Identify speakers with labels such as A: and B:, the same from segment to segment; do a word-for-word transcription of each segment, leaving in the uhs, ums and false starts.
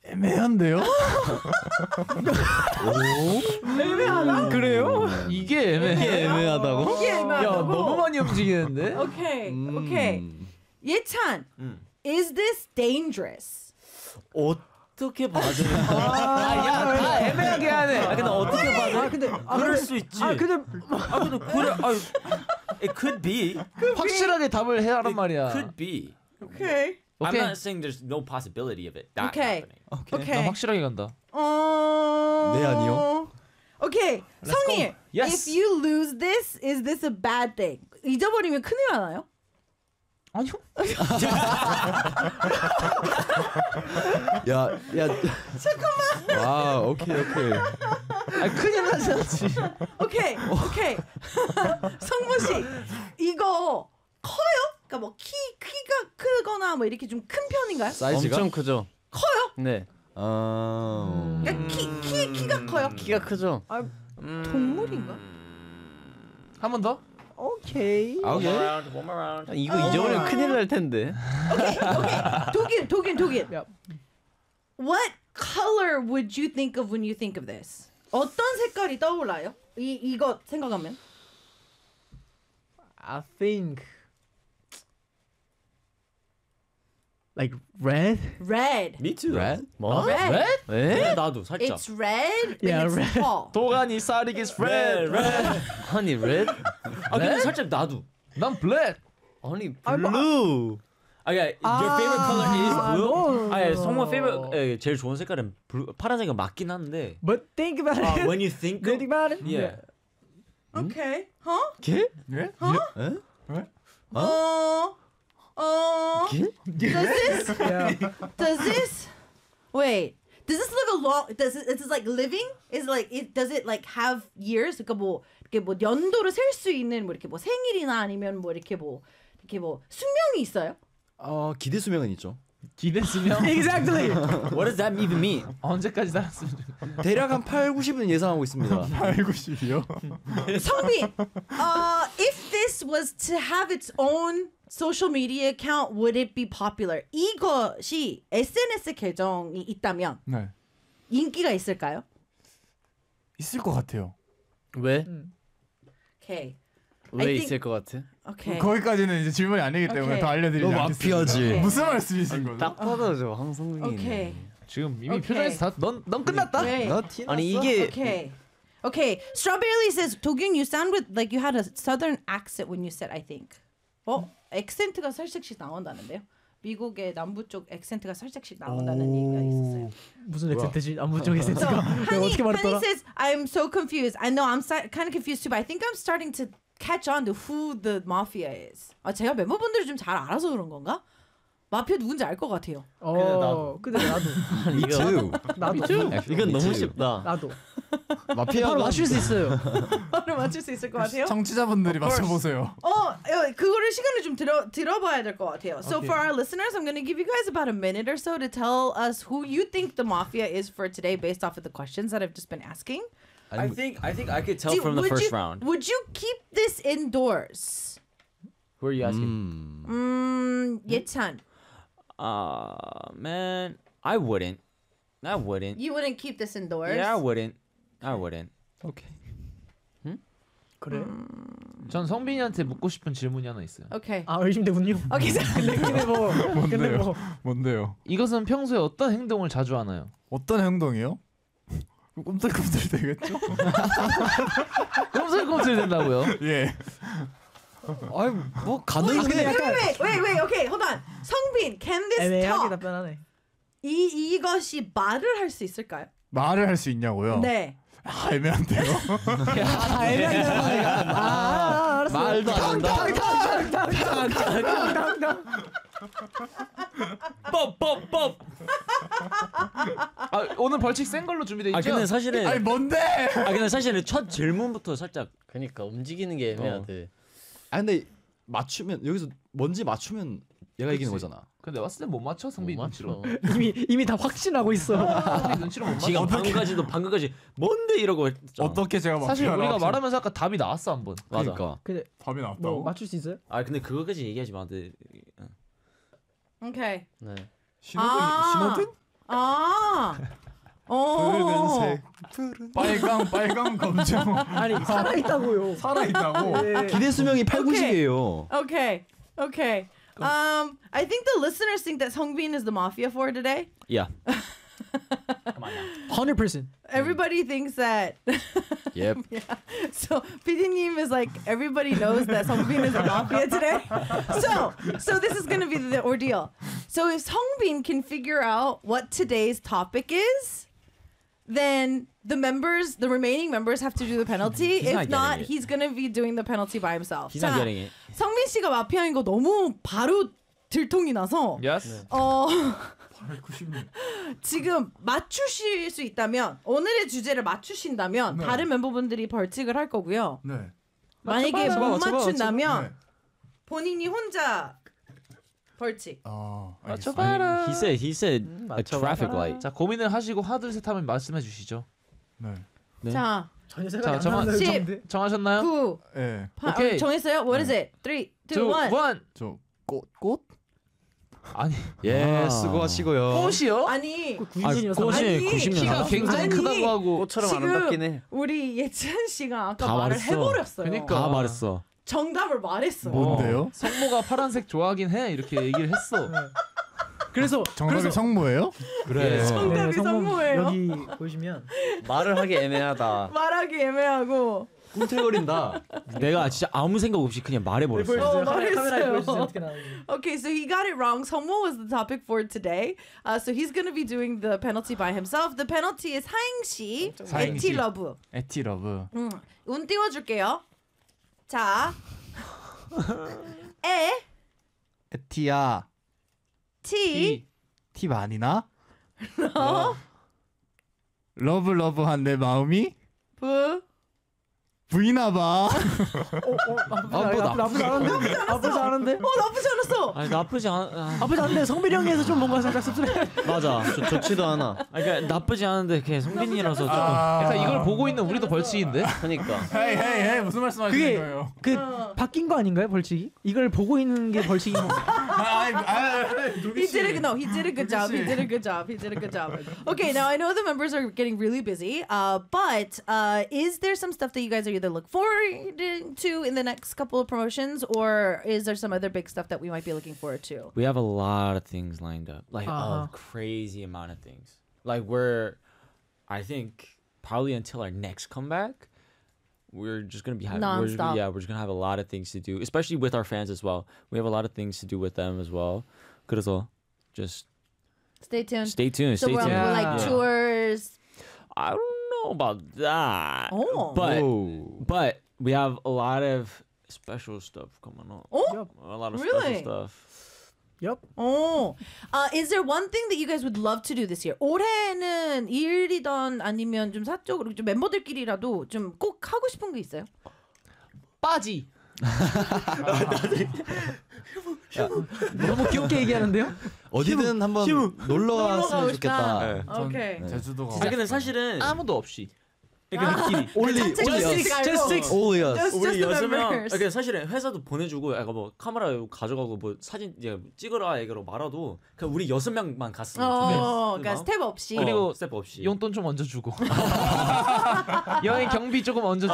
A: 애매한데요?
B: 애매하다?
C: 그래요?
D: 이게 애매.
C: 이게 애매하다고?
B: 이게 애매하다고?
D: 야 너무 많이 움직이는데.
B: 오케이
C: 음.
B: 오케이 예찬
C: 음.
B: Is this dangerous?
C: 어떻게 받으면
D: 아야다 애매하게 하네.
C: 아 근데 어떻게 받으
B: 아 근데 아,
C: 그럴
B: 근데-
C: 수 있지.
B: 아 근데
C: 아 근데 그래. 아 it could be.
D: 확실하게 답을 해야 하란
C: It
D: 말이야.
C: could be.
B: 오케이
C: I'm
D: 오케이.
C: not saying there's no possibility of it not
B: 오케이
C: happening.
A: 오케이.
B: 오케이
D: 난 확실하게 간다.
B: 어...
A: 네, 아니요.
B: 오케이 성일
D: Yes.
B: If you lose this, is this a bad thing? 잊어버리면 큰일 나나요?
D: 아니요.
A: 야, 야. 잠깐만. 와, 오케이, 오케이.
D: 아 큰일 나지 않지.
B: 오케이 오케이 성모 씨 이거 커요? 그러니까 뭐 키 키가 크거나 뭐 이렇게 좀 큰 편인가요?
A: 사이즈가?
C: 엄청 크죠.
B: 커요?
C: 네.
A: 아.
B: 그러니까 키, 키 키가 커요?
C: 키가 크죠.
B: 아, 동물인가?
D: 한 번 더.
B: 오케이.
A: 아, 오케이.
C: 이거 잊어버리면 큰일 날 텐데.
B: 오케이 오케이 독일 독일 독일. What color would you think of when you think of this? 어떤 색깔이 떠올라요? 이 이거 생각하면?
E: I think like red.
B: Red.
C: Me too.
A: Red?
C: 뭐?
B: Red.
C: 네? 나도 살짝.
B: It's red.
E: Yeah,
B: and it's
E: red.
B: tall.
D: 도가니 쌀이기's red.
C: 아니 red? 아 근데 살짝 나도.
D: 난 블랙.
C: 아니 blue. 아 야, your favorite color is blue? 아, 야, 성모 favorite 에, 제일 좋은 색깔은 블루, 파란색은 맞긴 한데.
E: But think about
C: 아,
E: it.
C: when you think
E: Think about it.
C: yeah.
B: Okay. Huh?
C: 개?
A: 예?
B: Huh?
A: 예?
B: 어. 어.
C: 개?
B: Does this? Does this? Wait. Does this look a long? Does it? Is like living? Is like it? Does it like have years? 그러니까 뭐 이렇게 뭐 연도를 셀 수 있는 뭐 이렇게 뭐 생일이나 아니면 뭐 이렇게 뭐 이렇게 뭐 수명이 있어요?
A: 어, 기대 수명은 있죠.
D: 기대수면
E: Exactly.
C: What does that even mean?
D: 언제까지 살았으면 좋겠어.
A: 대략 한 팔, 구십은 예상하고 있습니다.
F: 팔, 구십이요?
B: 성빈, uh, if this was to have its own social media account, would it be popular? 이것이 에스엔에스 계정이 있다면
F: 네.
B: 인기가 있을까요?
F: 있을 것 같아요.
C: 왜?
B: Okay.
C: 왜
B: I think-
C: 있을 것 같아?
B: Okay.
F: 거기까지는 이제 질문이 아니기 때문에
B: 오케이.
F: 더 알려드리지
A: 너무
F: 않겠습니다.
A: 마피아지.
F: 무슨 말씀이신 거죠?
C: 딱 봐도 저 황성민이네.
B: Okay.
D: 지금 이미
B: 오케이.
D: 표정에서 다넌넌 끝났다.
B: Wait.
A: 나 티.
C: 아니 이게
B: Okay. Okay. Strawberry says, 도균, you sound with like you had a southern accent when you said I think. 어? 액센트가 살짝씩 나온다는데요? 미국의 남부 쪽 액센트가 살짝씩 나온다는 얘기가 있었어요.
E: 무슨 액센트지? 아무 쪽에 액센트가. 내가
B: Honey,
E: 어떻게
B: Honey
E: 말했더라?
B: says, I'm so confused. I know I'm si- kind of confused too, but I think I'm starting to catch on to who the mafia is. 아, 제가 멤버분들이 좀 잘 알아서 그런 건가? 마피아 누군지 알 것 같아요.
E: 어, 근데 나도.
A: Me too.
E: 나도.
C: 이건 너무 쉽다.
E: 나도.
A: 마피아
E: 바로 맞출 수 있어요.
B: 바로 맞출 수 있을 것 같아요.
F: 청취자분들이 맞춰보세요.
B: 어, 어, 그거를 시간을 좀 들어 들어봐야 될 것 같아요. So
F: Okay.
B: for our listeners, I'm going to give you guys about a minute or so to tell us who you think the mafia is for today, based off of the questions that I've just been asking.
C: I think I think I could tell
B: Do-
C: from the
B: would
C: first
B: you,
C: round.
B: Would you keep this indoors?
C: Who are you asking?
A: 음.
B: 음, 예찬.
C: Uh man, I wouldn't. I wouldn't.
B: You wouldn't keep this indoors?
C: Yeah, I wouldn't. I wouldn't.
A: 오케이.
E: 그래?
D: 전 성빈이한테 묻고 싶은 질문이 하나 있어요.
B: Okay.
E: 아 의심되군요.
B: Okay. So
E: 근데 근데 뭐 근데
F: 뭔데요?
E: 뭐
F: 뭔데요?
D: 이것은 평소에 어떤 행동을 자주 하나요?
F: 어떤 행동이요? 꼼틀꼼틀 되겠죠?
D: 꼼슬꼼슬 된다고요?
F: 예.
A: 아이 뭐 가능해.
B: wait, wait, wait, wait, wait. Okay, hold on. 성빈, can this
E: 애매하게
B: talk?
E: 답변하네.
B: 이 이것이 말을 할 수 있을까요?
F: 말을 할 수 있냐고요?
B: 네.
F: 아, 애매한데요.
E: 아 애매하게. 아 알았어.
A: 말도 안 한다.
C: 뻑뻑뻑.
D: 아 오늘 벌칙 센 걸로 준비돼 있죠?
C: 아 근데 사실은
F: 아니 뭔데?
C: 아 근데 사실은 첫 질문부터 살짝 그러니까 움직이는 게 애매하대.
A: 아 근데 맞추면 여기서 뭔지 맞추면 얘가 이기는
D: 그치.
A: 거잖아.
D: 근데 왔을 땐 못 맞춰 성빈
C: 못
D: 눈치로.
C: 맞춰.
E: 이미 이미 다 확신하고 있어.
D: 성빈 눈치로 못 맞춰.
C: 지금 방금까지도 방금까지 뭔데 이러고 했잖아.
F: 어떻게 제가
D: 사실
F: 마피아라고
D: 우리가
F: 하죠?
D: 말하면서 아까 답이 나왔어 한 번.
C: 맞아.
A: 그러니까.
E: 근데
F: 답이
E: 뭐
F: 나왔다고?
E: 맞출 수 있어요?
C: 아 근데 그거까지 얘기하지 마. 근데,
B: Okay.
C: 네.
F: 신호등
B: 아.
F: 신호등?
B: 아. 어.
A: 푸른
F: 빨강 빨강 검정
E: 아니 살아 있다고요.
F: 살아 있다고.
E: 네.
A: 기대 수명이 팔구십이에요.
B: Okay. Okay. Um, I think the listeners think that Songbin is the mafia for today.
C: Yeah.
E: one hundred percent.
B: Everybody thinks that.
A: Yep.
B: Yeah. So 피디님 is like everybody knows that Songbin is the mafia today. So so this is gonna be the ordeal. So if Songbin can figure out what today's topic is, then the members, the remaining members, have to do the penalty.
C: He's
B: if
C: not
B: not,
C: getting it.
B: he's gonna be doing the penalty by himself.
C: He's not getting it.
B: 성민 씨가 마피아인 거 너무 바로 들통이 나서
D: Yes.
B: 어 지금 맞추실 수 있다면 오늘의 주제를 맞추신다면
F: 네.
B: 다른 멤버분들이 벌칙을 할 거고요.
F: 네.
B: 만약에
A: 맞춰봐,
B: 못
A: 맞춰봐,
B: 맞춘다면
F: 네.
B: 본인이 혼자 벌칙.
F: 아,
D: 맞춰봐라.
C: He said he said
E: 음,
C: a traffic light.
D: 자 고민을 하시고 하나 둘 셋 하면 말씀해 주시죠.
F: 네.
C: 네.
B: 자,
E: 전혀
D: 자,
E: 생각이 안
D: 정한-
E: 나는
B: 십.
E: 정도인데.
D: 정하셨나요?
B: 구,
F: 예.
B: 팔.
D: 오케이.
B: 어, 정했어요? What is it? three, two, one.
D: one.
F: 저꽃 꽃?
D: 아니
A: 예,
C: 아.
A: 수고하시고요.
D: 꽃이요?
B: 아니,
C: 아,
E: 구인진이라서
C: 꽃이
B: 아니,
C: 구십 년
D: 키가
C: 남았어.
D: 굉장히
B: 아니,
D: 크다고 하고
G: 꽃처럼
B: 지금
G: 아름답긴 해.
B: 우리 예찬 씨가 아까
C: 다
B: 말을
C: 말했어.
B: 해버렸어요.
D: 그러니까.
C: 다 말했어.
B: 정답을 말했어요.
F: 뭔데요?
D: 성모가 파란색 좋아하긴 해 이렇게 얘기를 했어.
E: 그래서
F: 정답이
E: 그래서
F: 성모예요?
A: 그래.
B: 정답이
E: 성공,
B: 성모예요.
E: 여기 보시면
G: 말을 하기 애매하다.
B: 말하기 애매하고.
A: 꿈틀거린다.
C: 내가 진짜 아무 생각 없이 그냥 말해버렸어.
B: 어,
E: 카메라- 카메라에
B: 말했어요.
E: 보여주세요. 어떻게 나오는지.
B: Okay, so he got it wrong. 성모 was the topic for today. Uh, so he's going to be doing the penalty by himself. The penalty is 사행시,
F: 사행시.
B: 에티러브.
F: 에티러브.
B: 음, 운 띄워줄게요. 자, 에,
F: 에티야.
B: 티,
F: 티 많이 나?
B: 러,
F: 러브 러브한 내 마음이
B: 부,
F: 부이나 봐.
E: 아, 나, 나쁘지 않은데? 나쁘지 않은데?
B: 어, 나쁘지 않았어.
C: 아니 나쁘지 않. 아,
E: 나쁘지 않은데 성빈이 형에서 좀 뭔가 살짝 씁쓸해.
G: 맞아. 좋, 좋지도 않아.
C: 아니, 그러니까 나쁘지 않은데 그냥 성빈이라서 좀.
D: 약간 이걸 보고 있는 우리도 벌칙인데.
G: 그러니까.
F: 헤이 헤이 헤이 무슨 말씀하시는
E: 그게-
F: 거예요?
E: 그
B: 어.
E: 바뀐 거 아닌가요 벌칙이? 이걸 보고 있는 게 벌칙인 거.
F: 아이 아이
B: He did a no. He did a good job. He did a good job. He did a good job. Okay, now I know the members are getting really busy. Uh, but uh, is there some stuff that you guys are either look forward to in the next couple of promotions, or is there some other big stuff that we might be looking forward to?
C: We have a lot of things lined up, like
E: Uh-huh.
C: a crazy amount of things. Like we're, I think probably until our next comeback, we're just gonna be having, we're just,
B: Non-stop.
C: yeah, we're just gonna have a lot of things to do, especially with our fans as well. We have a lot of things to do with them as well. 그래서 just
B: Stay tuned.
C: stay tuned.
B: so
C: Stay
B: we're on
C: tuned.
B: like
D: Yeah.
B: tours.
C: I don't know about that,
B: Oh.
C: but
A: Whoa.
C: but we have a lot of special stuff coming up.
B: Oh,
C: A lot of
B: Really?
C: special stuff.
E: Yup.
B: oh. Uh, is there one thing that you guys would love to do this year? 올해는 일이던 아니면 좀 사적으로 좀 멤버들끼리라도 좀 꼭 하고 싶은 게 있어요?
D: 빠지.
E: 너무 귀엽게 얘기하는데요?
A: 어디든 한번 놀러 왔으면 좋겠다.
C: 네.
B: 오케이.
F: 제주도 가.
C: 아 근데 사실은
D: 아무도 없이. 그러니까 우리끼리.
A: Only
B: 단체
A: only
B: just
A: us.
B: six,
C: just six.
A: Only us.
B: Just, just
C: 우리
B: the
C: 여섯 명.
B: members.
C: 그러니까 사실은 회사도 보내주고, 약간 뭐 카메라 가져가고 뭐 사진 이제 찍으라 얘기로 말아도 그냥 우리 여섯 명만 갔으면
B: 어,
C: 좋겠어.
B: 그러니까 스텝 없이.
C: 그리고 스텝 없이.
D: 용돈 좀 얹어주고. 여행 경비 조금 얹어주고.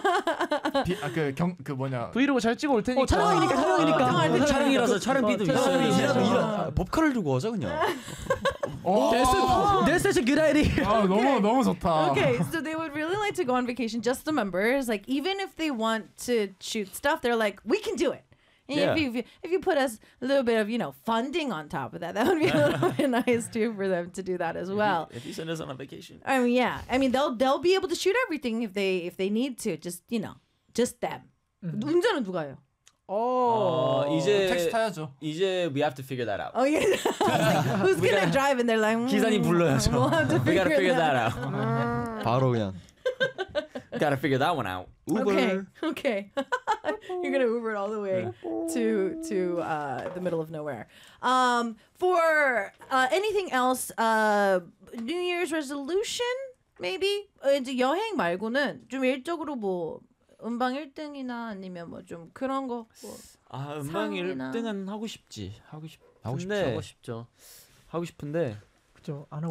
F: 그경그 뭐냐.
D: 브이로그 잘 찍어 올 테니까.
E: 어, 촬영이니까 촬영이니까.
B: 아,
C: 아, 촬영이라서 촬영비도
E: 어,
C: 있어요.
E: 촬영이니까.
A: 이라도 이라 법카를 두고 하자 그냥.
E: That's that's such a good idea.
F: 아 너무 너무 좋다.
B: Okay, so they would really like to go on vacation, just the members. Like, even if they want to shoot stuff, they're like, we can do it. And
C: Yeah.
B: if, you, if, you, if you put us a little bit of, you know, funding on top of that, that would be a little bit nice too for them to do that as well.
C: If you send us on a vacation.
B: I mean, yeah. I mean, they'll they'll be able to shoot everything if they if they need to. Just, you know, just them. 운전은 누가 해요?
C: 어, 이제
F: 택시 타야죠.
C: 이제 we have to figure that out.
B: Oh yeah. Who's gonna drive? And they're like, mm,
C: 기사님 불러야죠.
B: We'll have to
C: We gotta
B: figure
C: figure that
B: that
C: out.
A: 바로 그냥.
C: Gotta figure that one out.
B: Okay, okay. You're gonna Uber it all the way to to uh, the middle of nowhere. Um, for uh, anything else, uh, New Year's resolution, maybe 어, 이제 여행 말고는 좀 일적으로 뭐 음방 일 등이나 아니면 뭐 좀 그런 거. 뭐.
C: 아 음방
B: 상이나.
C: 일 등은 하고 싶지. 하고 싶.
G: 하고 싶죠.
C: 근데
G: 하고 싶죠.
C: 하고 싶은데
E: 그죠. 안